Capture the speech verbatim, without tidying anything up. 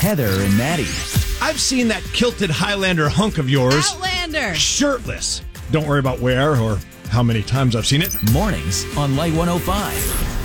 Heather and Maddie. I've seen that kilted Highlander hunk of yours. Outlander. Shirtless. Don't worry about where or how many times I've seen it. Mornings on Light one oh five.